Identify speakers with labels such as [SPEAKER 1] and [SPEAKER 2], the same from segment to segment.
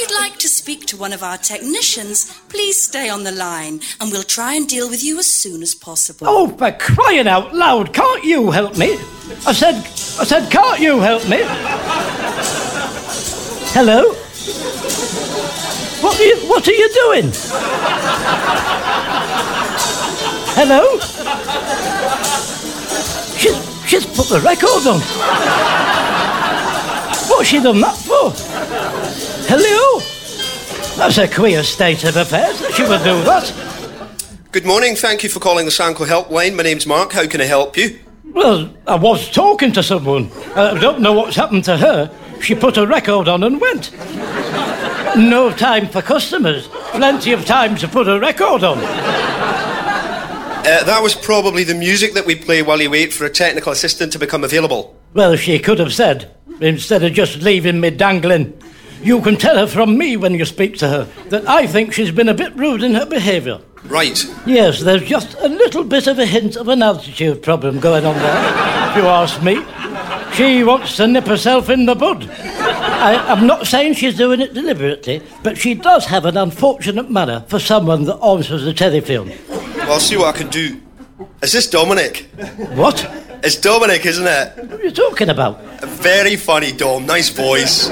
[SPEAKER 1] you'd like to speak to one of our technicians, please stay on the line and we'll try and deal with you as soon as possible.
[SPEAKER 2] Oh, for crying out loud, can't you help me? I said, can't you help me? Hello? What are you doing? Hello? She's put the record on. What's she done that for? Hello? That's a queer state of affairs that she would do that.
[SPEAKER 3] Good morning, thank you for calling the Sanko helpline. My name's Mark, how can I help you?
[SPEAKER 2] Well, I was talking to someone. I don't know what's happened to her. She put a record on and went. No time for customers. Plenty of time to put a record on.
[SPEAKER 3] That was probably the music that we play while you wait for a technical assistant to become available.
[SPEAKER 2] Well, she could have said, instead of just leaving me dangling. You can tell her from me when you speak to her that I think she's been a bit rude in her behaviour.
[SPEAKER 3] Right.
[SPEAKER 2] Yes, there's just a little bit of a hint of an altitude problem going on there, if you ask me. She wants to nip herself in the bud. I'm not saying she's doing it deliberately, but she does have an unfortunate manner for someone that answers the telefilm.
[SPEAKER 3] Well, I'll see what I can do. Is this Dominic?
[SPEAKER 2] What?
[SPEAKER 3] It's Dominic, isn't it?
[SPEAKER 2] What are you talking about?
[SPEAKER 3] Very funny, Dom. Nice voice.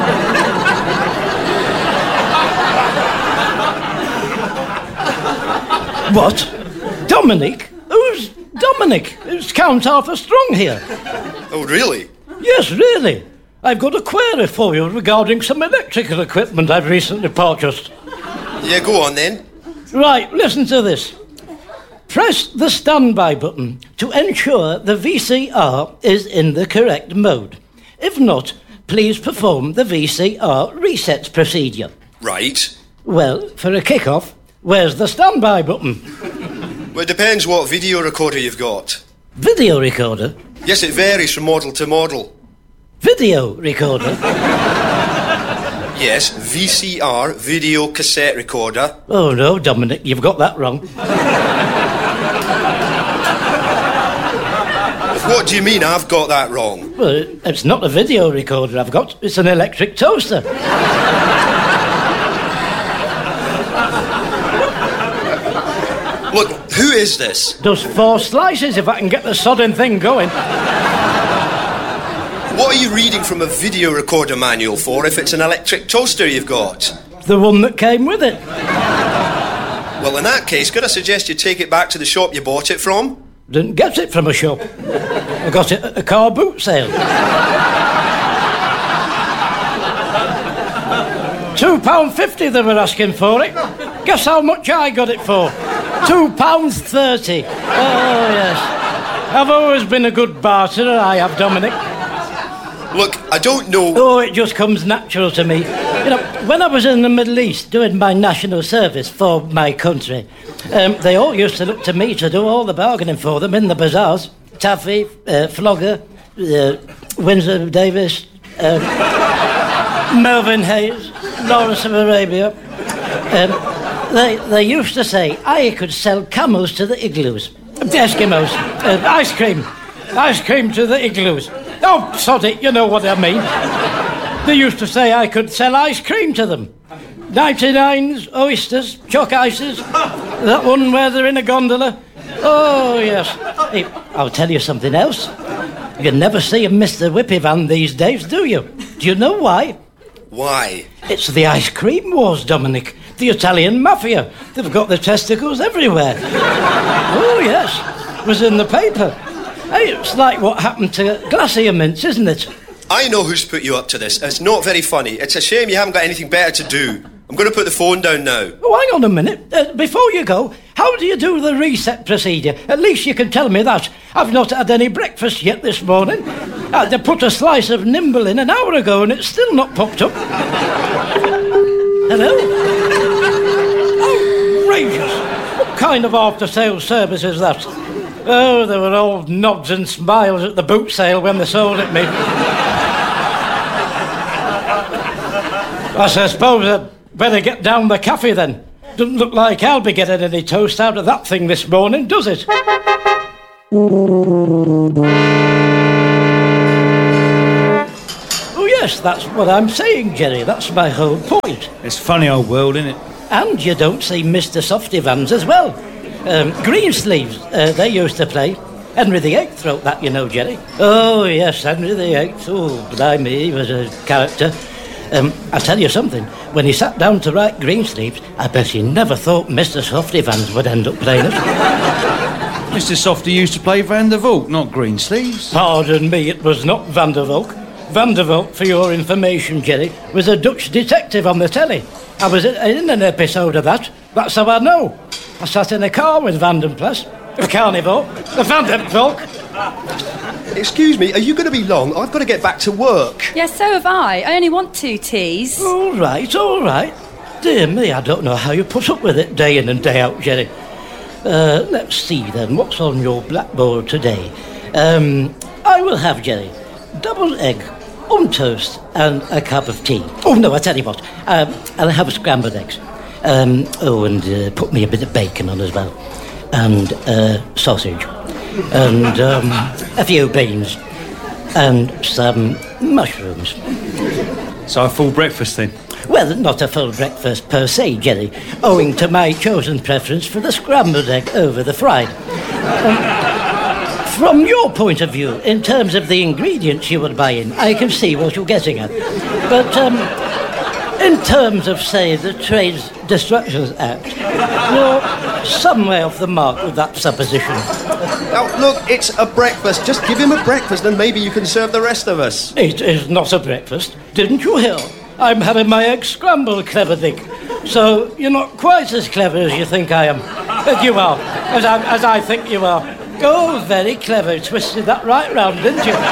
[SPEAKER 2] What? Dominic? Who's Dominic? It's Count Arthur Strong here.
[SPEAKER 3] Oh, really?
[SPEAKER 2] Yes, really. I've got a query for you regarding some electrical equipment I've recently purchased.
[SPEAKER 3] Yeah, go on then.
[SPEAKER 2] Right, listen to this. Press the standby button to ensure the VCR is in the correct mode. If not, please perform the VCR reset procedure.
[SPEAKER 3] Right.
[SPEAKER 2] Well, for a kick-off, where's the standby button?
[SPEAKER 3] Well, it depends what video recorder you've got.
[SPEAKER 2] Video recorder?
[SPEAKER 3] Yes, it varies from model to model.
[SPEAKER 2] Video recorder?
[SPEAKER 3] Yes, VCR, video cassette recorder.
[SPEAKER 2] Oh no, Dominic, you've got that wrong.
[SPEAKER 3] What do you mean I've got that wrong?
[SPEAKER 2] Well, it's not a video recorder I've got, it's an electric toaster.
[SPEAKER 3] Look, who is this?
[SPEAKER 2] Does 4 slices if I can get the sodding thing going.
[SPEAKER 3] What are you reading from a video recorder manual for if it's an electric toaster you've got?
[SPEAKER 2] The one that came with it.
[SPEAKER 3] Well, in that case, could I suggest you take it back to the shop you bought it from?
[SPEAKER 2] Didn't get it from a shop. I got it at a car boot sale. £2.50 they were asking for it. Guess how much I got it for? £2.30. Oh, yes. I've always been a good barterer, I have, Dominic.
[SPEAKER 3] Look, I don't know...
[SPEAKER 2] Oh, it just comes natural to me. You know, when I was in the Middle East doing my national service for my country, they all used to look to me to do all the bargaining for them in the bazaars. Taffy, Flogger, Windsor Davis, Melvin Hayes, Lawrence of Arabia. They used to say I could sell camels to the igloos. Eskimos. Ice cream. Ice cream to the igloos. Oh, sod it, you know what I mean. They used to say I could sell ice cream to them. 99s, oysters, chalk ices. That one where they're in a gondola. Oh, yes. Hey, I'll tell you something else. You can never see a Mr. Whippy van these days, do you? Do you know why?
[SPEAKER 3] Why?
[SPEAKER 2] It's the ice cream wars, Dominic. The Italian mafia. They've got their testicles everywhere. Oh, yes. It was in the paper. Hey, it's like what happened to Glacier Mints, isn't it?
[SPEAKER 3] I know who's put you up to this. It's not very funny. It's a shame you haven't got anything better to do. I'm going to put the phone down now.
[SPEAKER 2] Oh, hang on a minute. Before you go, how do you do the reset procedure? At least you can tell me that. I've not had any breakfast yet this morning. They put a slice of Nimble in an hour ago and it's still not popped up. Hello? Outrageous. What kind of after-sales service is that? Oh, there were all nods and smiles at the boot sale when they sold it me. I suppose I'd better get down the cafe then. Doesn't look like I'll be getting any toast out of that thing this morning, does it? Oh, Yes, that's what I'm saying, Jerry. That's my whole point.
[SPEAKER 4] It's funny old world, isn't it?
[SPEAKER 2] And you don't see Mr. Softy Vans as well. Greensleeves, they used to play. Henry VIII wrote that, you know, Jerry. Oh, yes, Henry VIII. Oh, blimey, he was a character. I'll tell you something. When he sat down to write Greensleeves, I bet he never thought Mr. Softy Vans would end up playing it.
[SPEAKER 4] Mr. Softy used to play Van der Valk, not Greensleeves.
[SPEAKER 2] Pardon me, it was not Van der Valk. Van der Valk, for your information, Jerry, was a Dutch detective on the telly. I was in an episode of that. That's how I know. I sat in a car with Van den Plas, the Carnival, the Van der Valk.
[SPEAKER 3] Excuse me, are you going to be long? I've got to get back to work.
[SPEAKER 5] Yes, so have I. I only want 2 teas.
[SPEAKER 2] All right, all right. Dear me, I don't know how you put up with it day in and day out, Jerry. Let's see then, what's on your blackboard today? I will have, Jerry, double egg, toast and a cup of tea. Oh, no, I tell you what, I'll have scrambled eggs. And put me a bit of bacon on as well. And sausage. And a few beans. And some mushrooms.
[SPEAKER 4] So a full breakfast then?
[SPEAKER 2] Well, not a full breakfast per se, Jerry, owing to my chosen preference for the scrambled egg over the fried. From your point of view, in terms of the ingredients you would buy in, I can see what you're getting at. But in terms of, say, the Trade Destructions Act, you're some way off the mark with that supposition.
[SPEAKER 3] Now, look, it's a breakfast. Just give him a breakfast and maybe you can serve the rest of us.
[SPEAKER 2] It is not a breakfast. Didn't you hear? I'm having my eggs scrambled, clever Dick. So you're not quite as clever as you think I am. As you are. As I think you are. Oh, very clever. Twisted that right round, didn't you?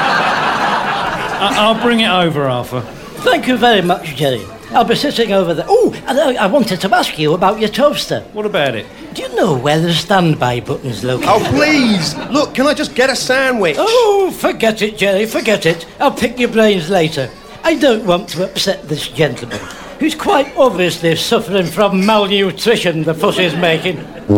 [SPEAKER 4] I'll bring it over, Arthur.
[SPEAKER 2] Thank you very much, Jerry. I'll be sitting over there. Oh, I wanted to ask you about your toaster.
[SPEAKER 4] What about it?
[SPEAKER 2] Do you know where the standby button's located?
[SPEAKER 3] Oh, please! Look, can I just get a sandwich?
[SPEAKER 2] Oh, forget it, Jerry, forget it. I'll pick your brains later. I don't want to upset this gentleman, who's quite obviously suffering from malnutrition the fuss is making.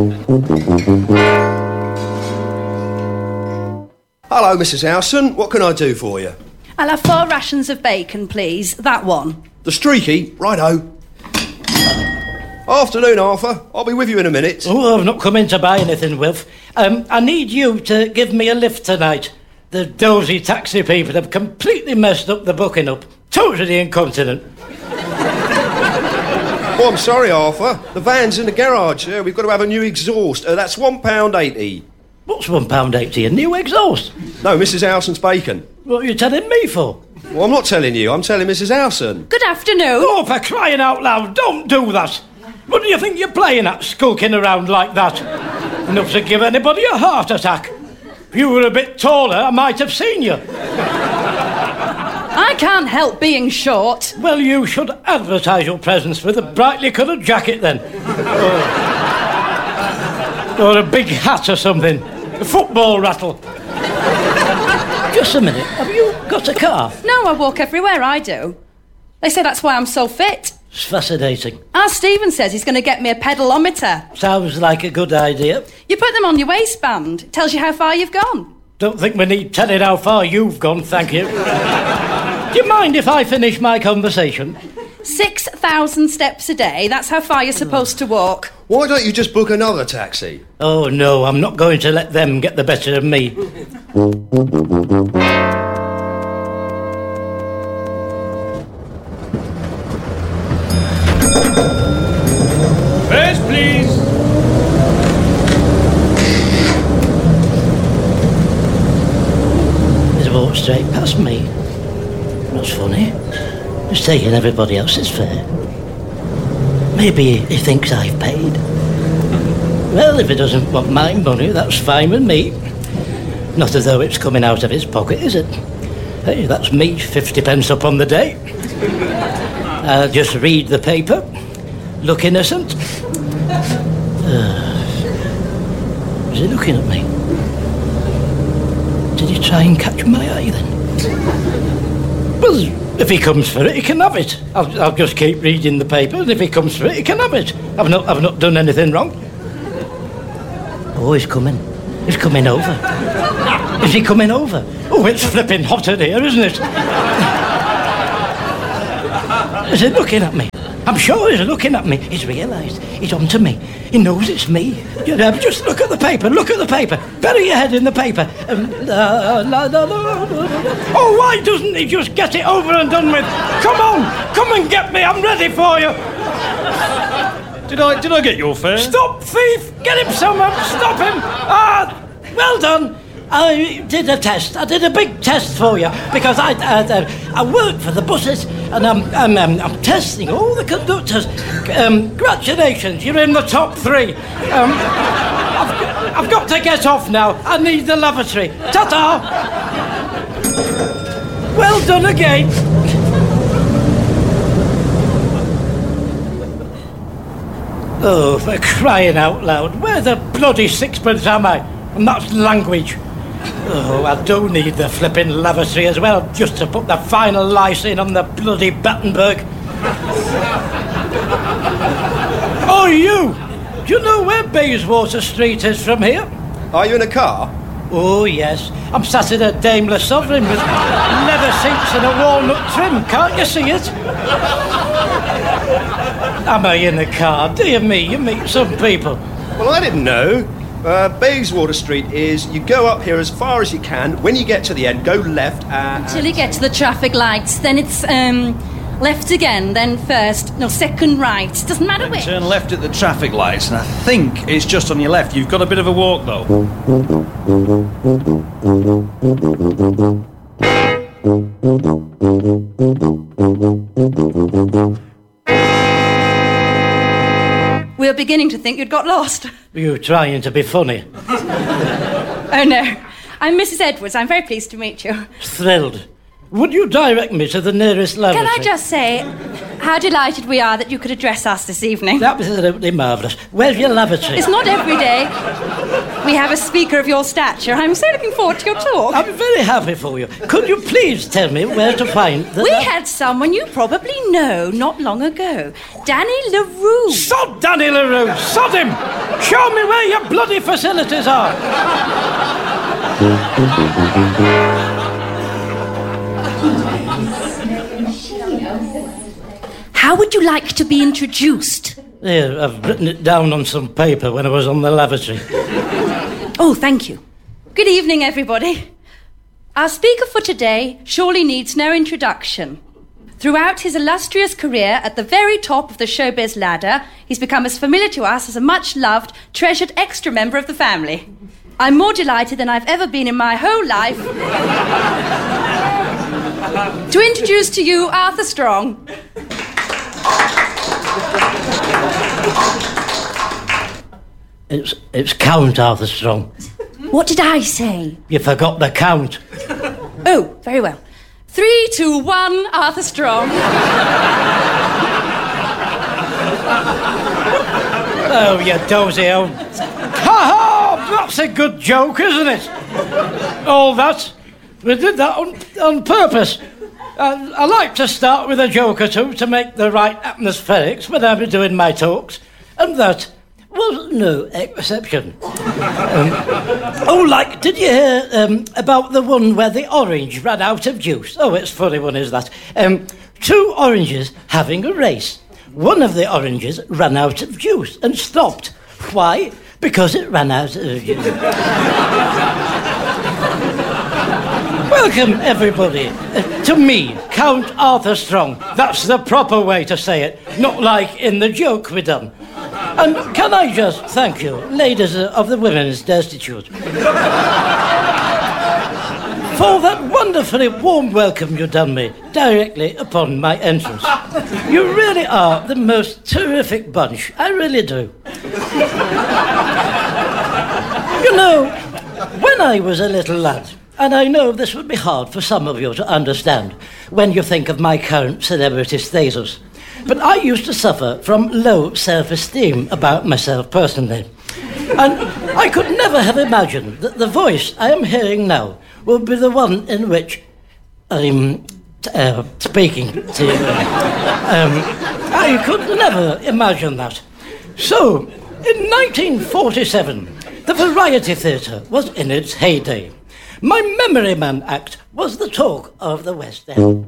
[SPEAKER 3] Hello, Mrs. Howson. What can I do for you?
[SPEAKER 1] I'll have 4 rations of bacon, please. That one.
[SPEAKER 3] The streaky? Righto. Afternoon, Arthur. I'll be with you in a minute.
[SPEAKER 2] Oh, I've not come in to buy anything, Wilf. I need you to give me a lift tonight. The dozy taxi people have completely messed up the booking up. Totally incontinent.
[SPEAKER 3] Oh, I'm sorry, Arthur. The van's in the garage. We've got to have a new exhaust. That's £1.80.
[SPEAKER 2] What's £1.80? A new exhaust?
[SPEAKER 3] No, Mrs. Howson's bacon.
[SPEAKER 2] What are you telling me for?
[SPEAKER 3] Well, I'm not telling you. I'm telling Mrs. Howson.
[SPEAKER 1] Good afternoon.
[SPEAKER 2] Oh, for crying out loud, don't do that. What do you think you're playing at, skulking around like that? Enough to give anybody a heart attack. If you were a bit taller, I might have seen you.
[SPEAKER 1] I can't help being short.
[SPEAKER 2] Well, you should advertise your presence with a brightly coloured jacket, then. Or a big hat or something. A football rattle. Just a minute. Have you got a car?
[SPEAKER 1] No, I walk everywhere, I do. They say that's why I'm so fit.
[SPEAKER 2] It's fascinating.
[SPEAKER 1] As Stephen says, he's going to get me a pedalometer.
[SPEAKER 2] Sounds like a good idea.
[SPEAKER 1] You put them on your waistband. It tells you how far you've gone.
[SPEAKER 2] Don't think we need telling how far you've gone, thank you. Do you mind if I finish my conversation?
[SPEAKER 1] 6,000 steps a day. That's how far you're supposed to walk.
[SPEAKER 3] Why don't you just book another taxi?
[SPEAKER 2] Oh, no, I'm not going to let them get the better of me.
[SPEAKER 4] Fares, please.
[SPEAKER 2] He's walked straight past me. That's funny. He's taking everybody else's fare. Maybe he thinks I've paid. Well, if he doesn't want my money, that's fine with me. Not as though it's coming out of his pocket, is it? Hey, that's me, 50 pence up on the day. I'll just read the paper. Look innocent. Is he looking at me? Did he try and catch my eye then? Well, if he comes for it, he can have it. I'll just keep reading the paper, and if he comes for it, he can have it. I've not done anything wrong. Oh, he's coming. He's coming over. Is he coming over? Oh, it's flipping hot in here, isn't it? Is he looking at me? I'm sure he's looking at me. He's realised. He's on to me. He knows it's me. You know, just look at the paper. Look at the paper. Bury your head in the paper. Oh, why doesn't he just get it over and done with? Come on. Come and get me. I'm ready for you.
[SPEAKER 4] Did I get your fare?
[SPEAKER 2] Stop, thief. Get him, someone. Stop him. Well done. I did a test. I did a big test for you because I work for the buses and I'm testing all the conductors. Congratulations, you're in the top 3. I've got to get off now. I need the lavatory. Ta-ta! Well done again. Oh, for crying out loud! Where the bloody sixpence am I? And that's language. Oh, I do need the flipping lavatory as well, just to put the final lice in on the bloody Battenberg. Oh, you! Do you know where Bayswater Street is from here?
[SPEAKER 3] Are you in a car?
[SPEAKER 2] Oh, yes. I'm sat in a Daimler Sovereign with leather seats and a walnut trim. Can't you see it? Am I in a car? Dear me, you meet some people.
[SPEAKER 3] Well, I didn't know. Bayswater Street is, you go up here as far as you can. When you get to the end, go left and...
[SPEAKER 5] Until you get to the traffic lights, then it's left again, then second right. Doesn't matter which.
[SPEAKER 4] Turn left at the traffic lights, and I think it's just on your left. You've got a bit of a walk, though.
[SPEAKER 5] We're beginning to think you'd got lost.
[SPEAKER 2] You trying to be funny?
[SPEAKER 5] Oh, no. I'm Mrs. Edwards. I'm very pleased to meet you.
[SPEAKER 2] Thrilled. Would you direct me to the nearest lavatory?
[SPEAKER 5] Can I just say how delighted we are that you could address us this evening?
[SPEAKER 2] Absolutely marvellous. Where's your lavatory?
[SPEAKER 5] It's not every day we have a speaker of your stature. I'm so looking forward to your talk.
[SPEAKER 2] I'm very happy for you. Could you please tell me where to find the...
[SPEAKER 5] We had someone you probably know not long ago. Danny LaRue.
[SPEAKER 2] Sod Danny LaRue! Sod him! Show me where your bloody facilities are!
[SPEAKER 5] How would you like to be introduced?
[SPEAKER 2] Here, I've written it down on some paper when I was on the lavatory.
[SPEAKER 5] Oh, thank you. Good evening, everybody. Our speaker for today surely needs no introduction. Throughout his illustrious career at the very top of the showbiz ladder, he's become as familiar to us as a much-loved, treasured extra member of the family. I'm more delighted than I've ever been in my whole life to introduce to you Arthur Strong.
[SPEAKER 2] It's Count Arthur Strong.
[SPEAKER 5] What did I say?
[SPEAKER 2] You forgot the count.
[SPEAKER 5] Oh, very well. 3, 2, 1, Arthur Strong.
[SPEAKER 2] Oh, you dozy old... Ha-ha! That's a good joke, isn't it? All that. We did that on purpose. I like to start with a joke or two to make the right atmospherics when I'm doing my talks, and that was no exception. Did you hear about the one where the orange ran out of juice? Oh, it's a funny one, is that? 2 oranges having a race. One of the oranges ran out of juice and stopped. Why? Because it ran out of juice. Welcome, everybody, to me, Count Arthur Strong. That's the proper way to say it, not like in the joke we done. And can I just thank you, ladies of the Women's Destitute, for that wonderfully warm welcome you done me directly upon my entrance. You really are the most terrific bunch, I really do. You know, when I was a little lad, and I know this would be hard for some of you to understand when you think of my current celebrity status, but I used to suffer from low self-esteem about myself personally. And I could never have imagined that the voice I am hearing now will be the one in which I'm speaking to you. I could never imagine that. So, in 1947, the Variety Theatre was in its heyday. My Memory Man act was the talk of the West End.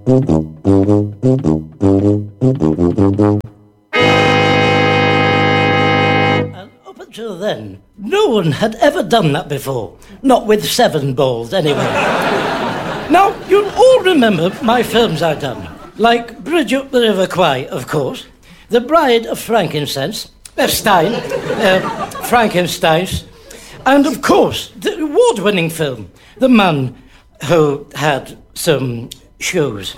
[SPEAKER 2] And up until then, no one had ever done that before. Not with 7 balls, anyway. Now, you'll all remember my films I've done. Like Bridge Up the River Kwai, of course. The Bride of Frankincense. Frankenstein's. And, of course, the award-winning film, The Man Who Had Some Shoes.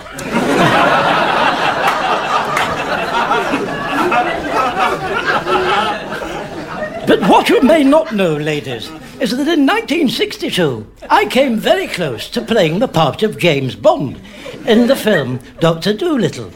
[SPEAKER 2] But what you may not know, ladies, is that in 1962, I came very close to playing the part of James Bond in the film Dr. Dolittle.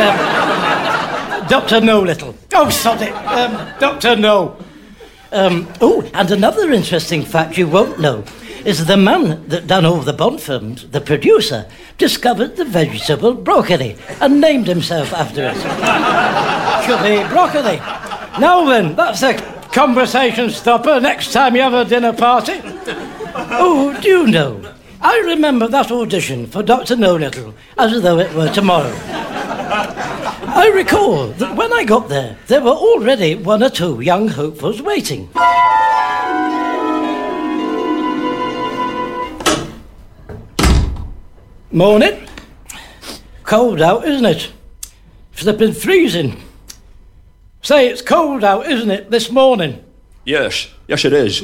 [SPEAKER 2] Dr. No-Little. Oh, sod it. Dr. No. And another interesting fact you won't know is the man that done all the Bond films, the producer, discovered the vegetable broccoli and named himself after it. Chubby broccoli. Now then, that's a conversation stopper next time you have a dinner party. Oh, do you know, I remember that audition for Dr. No-Little as though it were tomorrow. I recall that when I got there were already 1 or 2 young hopefuls waiting. Morning. Cold out, isn't it? Flipping freezing. Say, it's cold out, isn't it, this morning?
[SPEAKER 3] Yes it is.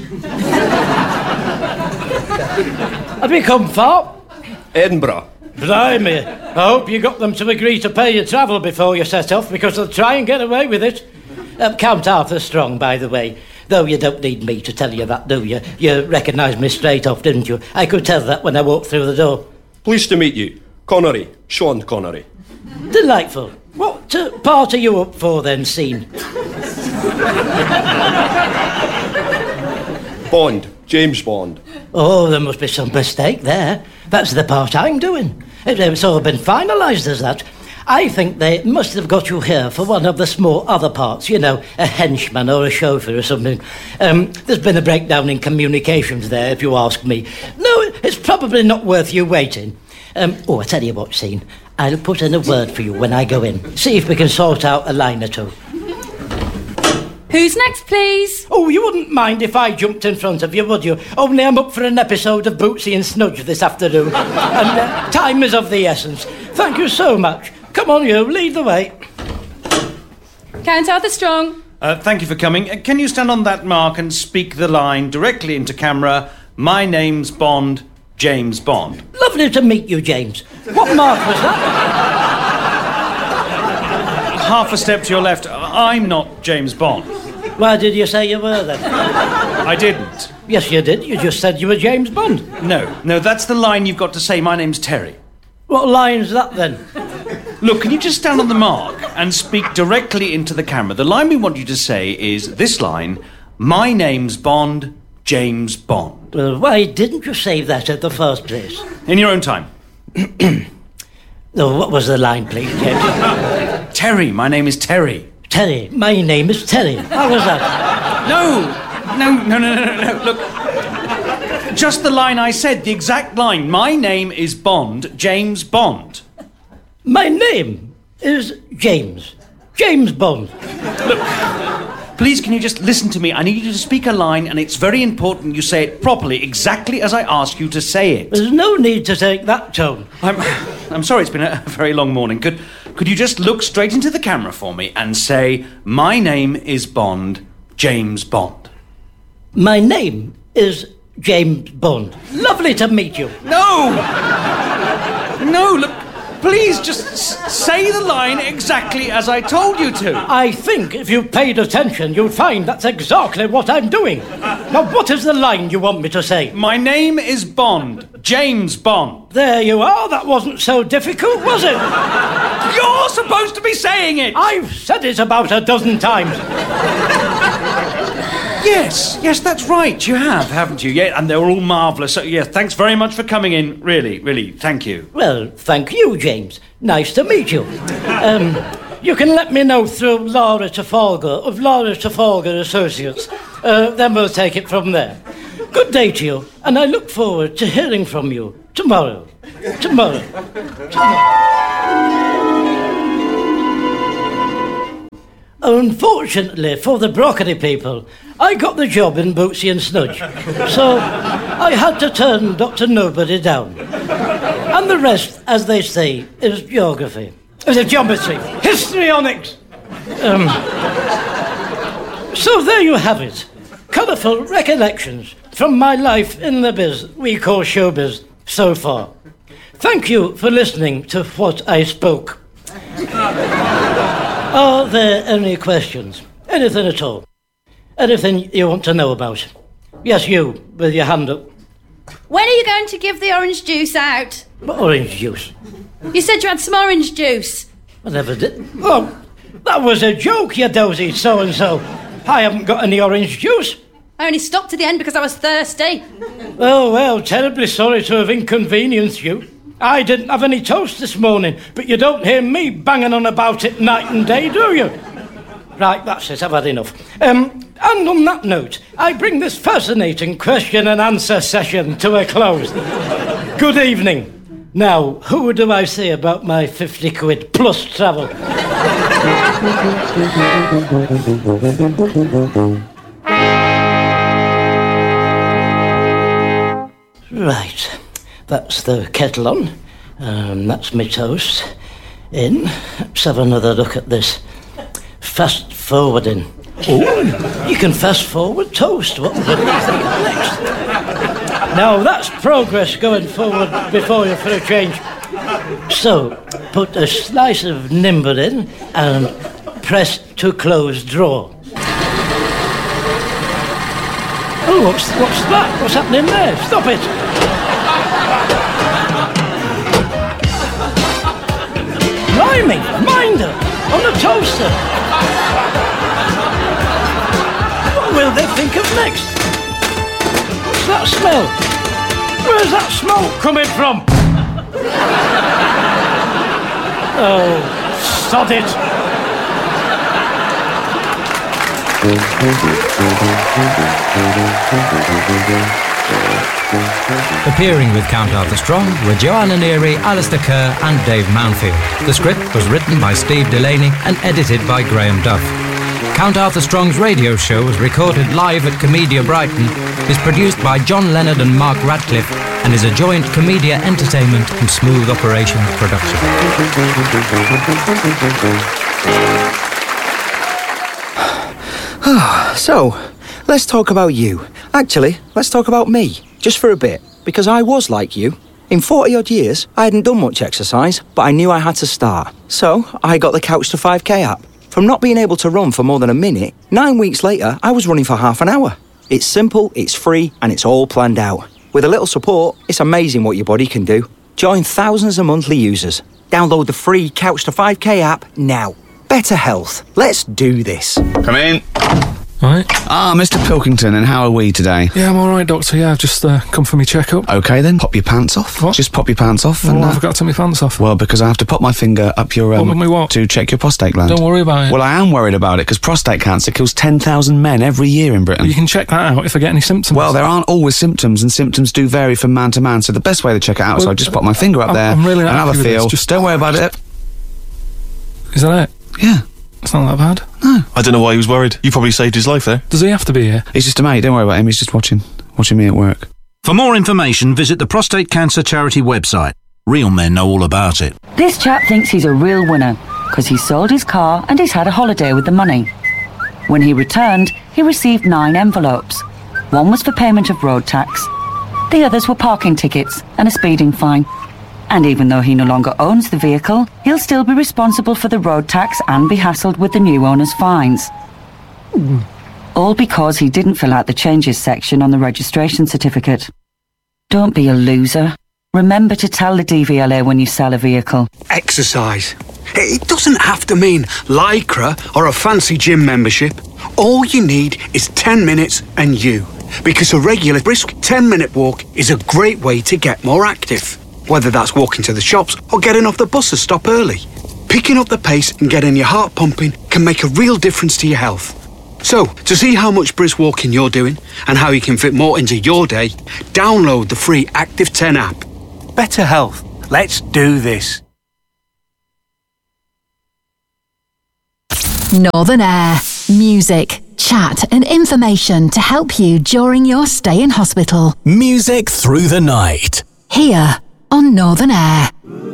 [SPEAKER 2] Have you come far?
[SPEAKER 3] Edinburgh.
[SPEAKER 2] Blimey. I hope you got them to agree to pay your travel before you set off, because they'll try and get away with it. Count Arthur Strong, by the way. Though you don't need me to tell you that, do you? You recognised me straight off, didn't you? I could tell that when I walked through the door.
[SPEAKER 3] Pleased to meet you. Connery. Sean Connery.
[SPEAKER 2] Delightful. What part are you up for then, Scene?
[SPEAKER 3] Bond. James Bond.
[SPEAKER 2] Oh, there must be some mistake there. That's the part I'm doing. It's all been finalised as that. I think they must have got you here for one of the small other parts, you know, a henchman or a chauffeur or something. There's been a breakdown in communications there, if you ask me. No, it's probably not worth you waiting. I tell you what, Scene, I'll put in a word for you when I go in. See if we can sort out a line or 2.
[SPEAKER 5] Who's next, please?
[SPEAKER 2] Oh, you wouldn't mind if I jumped in front of you, would you? Only I'm up for an episode of Bootsy and Snudge this afternoon. And time is of the essence. Thank you so much. Come on, you, lead the way.
[SPEAKER 5] Count Arthur Strong.
[SPEAKER 4] Thank you for coming. Can you stand on that mark and speak the line directly into camera? My name's Bond, James Bond.
[SPEAKER 2] Lovely to meet you, James. What mark was that?
[SPEAKER 4] Half a step to your left. I'm not James Bond.
[SPEAKER 2] Why did you say you were, then?
[SPEAKER 4] I didn't.
[SPEAKER 2] Yes, you did. You just said you were James Bond.
[SPEAKER 4] No, that's the line you've got to say. My name's Terry.
[SPEAKER 2] What line's that, then?
[SPEAKER 4] Look, can you just stand on the mark and speak directly into the camera? The line we want you to say is this line: my name's Bond, James Bond.
[SPEAKER 2] Well, why didn't you say that at the first place?
[SPEAKER 4] In your own time.
[SPEAKER 2] Oh, what was the line, please, James?
[SPEAKER 4] Terry, my name is Terry.
[SPEAKER 2] Terry, my name is Terry. How was that?
[SPEAKER 4] No. Look, just the line I said, the exact line. My name is Bond, James Bond.
[SPEAKER 2] My name is James. James Bond.
[SPEAKER 4] Look, please, can you just listen to me? I need you to speak a line, and it's very important you say it properly, exactly as I ask you to say it.
[SPEAKER 2] There's no need to take that tone.
[SPEAKER 4] I'm sorry, it's been a very long morning. Could you just look straight into the camera for me and say, my name is Bond, James Bond?
[SPEAKER 2] My name is James Bond. Lovely to meet you.
[SPEAKER 4] No, look, please just say the line exactly as I told you to.
[SPEAKER 2] I think if you paid attention, you'd find that's exactly what I'm doing. Now, what is the line you want me to say?
[SPEAKER 4] My name is Bond, James Bond.
[SPEAKER 2] There you are. That wasn't so difficult, was it?
[SPEAKER 4] You're supposed to be saying it.
[SPEAKER 2] I've said it about a dozen times.
[SPEAKER 4] Yes, that's right. You have, haven't you? Yeah, and they're all marvellous. So, yeah, thanks very much for coming in. Really, thank you.
[SPEAKER 2] Well, thank you, James. Nice to meet you. You can let me know through Laura Trafalgar of Laura Trafalgar Associates. Then we'll take it from there. good day to you, and I look forward to hearing from you tomorrow. Unfortunately for the broccoli people, I got the job in Bootsy and Snudge, so I had to turn Dr. Nobody down. And the rest, as they say, is geography. Geometry, histrionics. So there you have it. Colourful recollections from my life in the biz we call showbiz so far. Thank you for listening to what I spoke. Are there any questions? Anything at all? Anything you want to know about? Yes, you, with your hand up.
[SPEAKER 5] When are you going to give the orange juice out?
[SPEAKER 2] What orange juice?
[SPEAKER 5] You said you had some orange juice.
[SPEAKER 2] I never did. Oh, that was a joke, you dozy so-and-so. I haven't got any orange juice.
[SPEAKER 5] I only stopped at the end because I was thirsty.
[SPEAKER 2] Oh, well, terribly sorry to have inconvenienced you. I didn't have any toast this morning, but you don't hear me banging on about it night and day, do you? Right, that's it, I've had enough. And on that note, I bring this fascinating question and answer session to a close. Good evening. Now, who do I say about my 50 quid plus travel? Right, that's the kettle on. That's my toast. In. Let's have another look at this. Fast forwarding. Oh, you can fast forward toast. What would you think next? Now that's progress going forward before you for a change. So, put a slice of Nimber in and press to close drawer. Oh, what's that? What's happening there? Stop it! Blimey, minder on the toaster. What will they think of next? What's that smell? Where's that smoke coming from? Oh, sod it.
[SPEAKER 6] Appearing with Count Arthur Strong were Joanna Neary, Alistair Kerr and Dave Mounfield. The script was written by Steve Delaney and edited by Graham Duff. Count Arthur Strong's radio show was recorded live at Comedia Brighton, is produced by John Leonard and Mark Radcliffe, and is a joint Comedia Entertainment and Smooth Operations production.
[SPEAKER 7] So, let's talk about you. Actually, let's talk about me, just for a bit, because I was like you. In 40-odd years, I hadn't done much exercise, but I knew I had to start. So, I got the Couch to 5K app. From not being able to run for more than a minute, 9 weeks later, I was running for half an hour. It's simple, it's free, and it's all planned out. With a little support, it's amazing what your body can do. Join thousands of monthly users. Download the free Couch to 5K app now. Better health. Let's do this.
[SPEAKER 8] Come in.
[SPEAKER 9] Right.
[SPEAKER 8] Ah, Mr. Pilkington, and how are we today?
[SPEAKER 9] Yeah, I'm all right, Doctor. Yeah, I've just come for my checkup.
[SPEAKER 8] OK, then, pop your pants off.
[SPEAKER 9] What?
[SPEAKER 8] Just pop your pants off.
[SPEAKER 9] Well, I've got to take my pants off.
[SPEAKER 8] Well, because I have to pop my finger up your...
[SPEAKER 9] what?
[SPEAKER 8] To check your prostate gland.
[SPEAKER 9] Don't worry about it.
[SPEAKER 8] Well, I am worried about it, because prostate cancer kills 10,000 men every year in Britain.
[SPEAKER 9] You can check that out if I get any symptoms.
[SPEAKER 8] Well, there aren't always symptoms, and symptoms do vary from man to man, so the best way to check it out is I just pop my finger up there
[SPEAKER 9] I'm really
[SPEAKER 8] and have a feel.
[SPEAKER 9] Just
[SPEAKER 8] don't worry about it.
[SPEAKER 9] Is that it?
[SPEAKER 8] Yeah.
[SPEAKER 9] It's not that bad.
[SPEAKER 8] No.
[SPEAKER 10] I don't know why he was worried. You probably saved his life there.
[SPEAKER 9] Does he have to be here?
[SPEAKER 8] He's just a mate, don't worry about him, he's just watching me at work.
[SPEAKER 11] For more information, visit the Prostate Cancer Charity website. Real men know all about it.
[SPEAKER 12] This chap thinks he's a real winner because he sold his car and he's had a holiday with the money. When he returned, he received 9 envelopes. One was for payment of road tax. The others were parking tickets and a speeding fine. And even though he no longer owns the vehicle, he'll still be responsible for the road tax and be hassled with the new owner's fines. All because he didn't fill out the changes section on the registration certificate. Don't be a loser. Remember to tell the DVLA when you sell a vehicle.
[SPEAKER 13] Exercise. It doesn't have to mean Lycra or a fancy gym membership. All you need is 10 minutes and you. Because a regular brisk 10-minute walk is a great way to get more active. Whether that's walking to the shops or getting off the bus to stop early. Picking up the pace and getting your heart pumping can make a real difference to your health. So, to see how much brisk walking you're doing and how you can fit more into your day, download the free Active 10 app. Better health. Let's do this.
[SPEAKER 14] Northern Air. Music, chat and information to help you during your stay in hospital.
[SPEAKER 15] Music through the night.
[SPEAKER 14] Here on Northern Air.